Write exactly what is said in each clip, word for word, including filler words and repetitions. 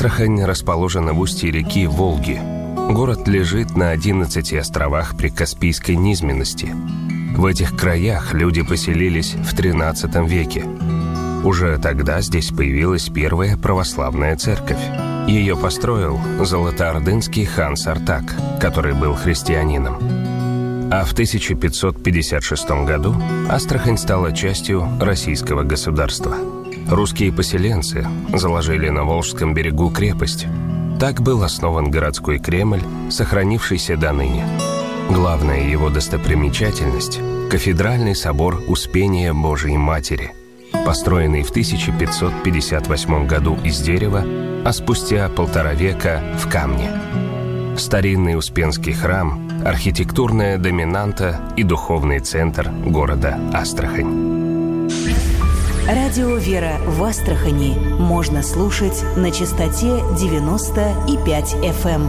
Астрахань расположена в устье реки Волги. Город лежит на одиннадцати островах прикаспийской низменности. В этих краях люди поселились в тринадцатом веке. Уже тогда здесь появилась первая православная церковь. Ее построил золотоордынский хан Сартак, который был христианином. А в тысяча пятьсот пятьдесят шестом году Астрахань стала частью российского государства. Русские поселенцы заложили на Волжском берегу крепость. Так был основан городской Кремль, сохранившийся до ныне. Главная его достопримечательность – кафедральный собор Успения Божией Матери, построенный в тысяча пятьсот пятьдесят восьмом году из дерева, а спустя полтора века в камне. Старинный Успенский храм – архитектурная доминанта и духовный центр города Астрахань. Радио «Вера» в Астрахани можно слушать на частоте девяносто и пять эф эм.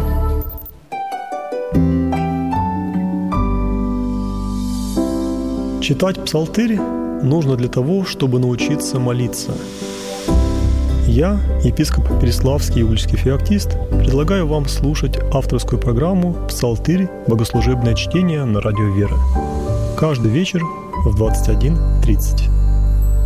Читать псалтырь нужно для того, чтобы научиться молиться. Я, епископ Переславский Иудейский феоктист, предлагаю вам слушать авторскую программу «Псалтырь. Богослужебное чтение» на радио «Вера». Каждый вечер в двадцать один тридцать.